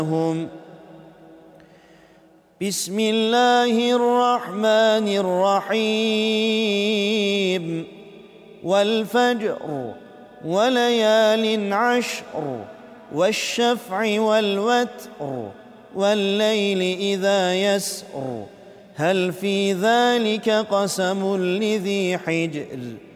بسم الله الرحمن الرحيم والفجر وليال عشر والشفع والوتر والليل إذا يسر هل في ذلك قسم لذي حجر